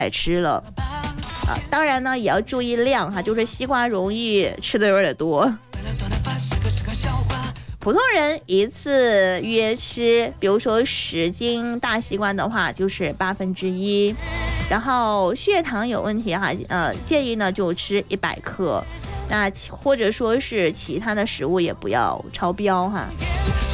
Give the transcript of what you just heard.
吃了当然呢也要注意量哈，就是西瓜容易吃的有点多。普通人一次约吃，比如说10斤大西瓜的话，就是1/8。然后血糖有问题哈，建议呢就吃100克，那或者说是其他的食物也不要超标哈。